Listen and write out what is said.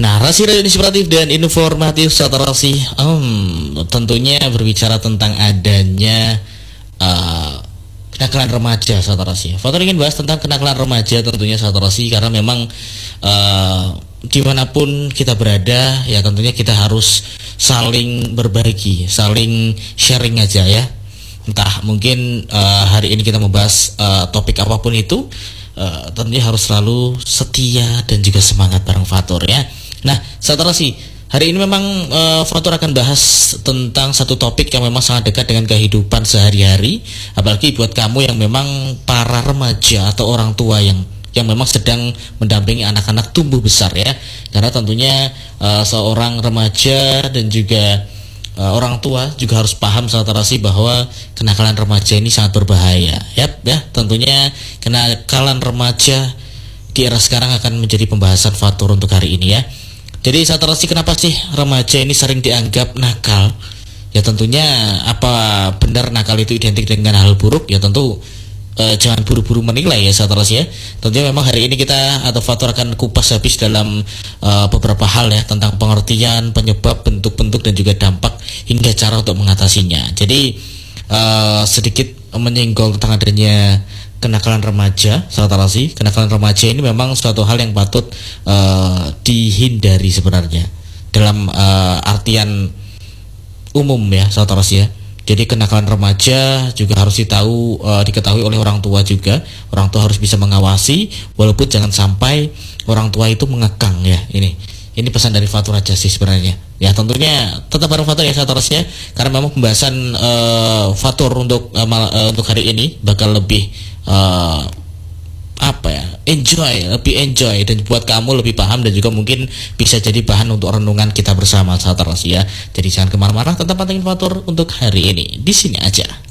Narasi inspiratif dan informatif saturasi tentunya berbicara tentang adanya kenakalan remaja saturasi. Fatur ingin bahas tentang kenakalan remaja tentunya saturasi karena memang dimanapun kita berada ya tentunya kita harus saling berbagi, saling sharing aja ya. Entah mungkin hari ini kita membahas topik apapun itu, tentunya harus selalu setia dan juga semangat bareng Fatur ya. Nah, saturasi hari ini memang Fatur akan bahas tentang satu topik yang memang sangat dekat dengan kehidupan sehari-hari, apalagi buat kamu yang memang para remaja atau orang tua yang memang sedang mendampingi anak-anak tumbuh besar ya. Karena tentunya seorang remaja dan juga orang tua juga harus paham saturasi bahwa kenakalan remaja ini sangat berbahaya. Ya, tentunya kenakalan remaja di era sekarang akan menjadi pembahasan Fatur untuk hari ini ya. Jadi saturasi kenapa sih remaja ini sering dianggap nakal? Ya tentunya apa benar nakal itu identik dengan hal buruk? Ya tentu jangan buru-buru menilai ya saturasi ya. Tentunya memang hari ini kita atau Fatur akan kupas habis dalam beberapa hal ya tentang pengertian, penyebab, bentuk-bentuk dan juga dampak hingga cara untuk mengatasinya. Jadi sedikit menyinggung tentang adanya kenakalan remaja, saturasi. Kenakalan remaja ini memang suatu hal yang patut dihindari sebenarnya dalam artian umum ya saturasi ya. Jadi kenakalan remaja juga harus diketahui oleh orang tua juga. Orang tua harus bisa mengawasi, walaupun jangan sampai orang tua itu mengekang ya. Ini pesan dari Fatur aja sih sebenarnya. Ya tentunya tetap bareng Fatur ya saturasi ya. Karena memang pembahasan Fatur untuk hari ini bakal lebih lebih enjoy dan buat kamu lebih paham dan juga mungkin bisa jadi bahan untuk renungan kita bersama saturasi ya. Jadi jangan kemana-mana, tetap pantengin Fatur untuk hari ini di sini aja.